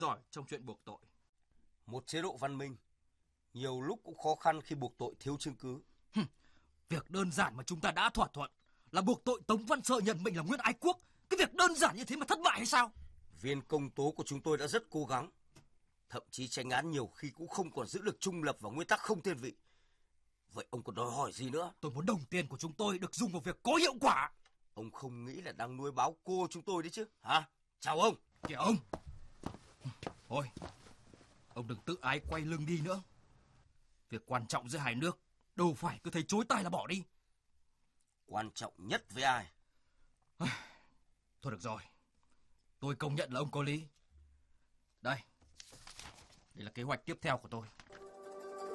giỏi trong chuyện buộc tội. Một chế độ văn minh nhiều lúc cũng khó khăn khi buộc tội thiếu chứng cứ. Việc đơn giản mà chúng ta đã thỏa thuận là buộc tội Tống Văn Sợ nhận mình là nguyên ái quốc. Cái việc đơn giản như thế mà thất bại hay sao? Viên công tố của chúng tôi đã rất cố gắng. Thậm chí tranh án nhiều khi cũng không còn giữ được trung lập và nguyên tắc không thiên vị. Vậy ông còn đòi hỏi gì nữa? Tôi muốn đồng tiền của chúng tôi được dùng vào việc có hiệu quả. Ông không nghĩ là đang nuôi báo cô chúng tôi đấy chứ, hả? Chào ông. Kìa ông. Thôi, ông đừng tự ái quay lưng đi nữa. Việc quan trọng giữa hai nước đâu phải cứ thấy chối tai là bỏ đi. Quan trọng nhất với ai? Thôi được rồi, tôi công nhận là ông có lý. Đây là kế hoạch tiếp theo của tôi.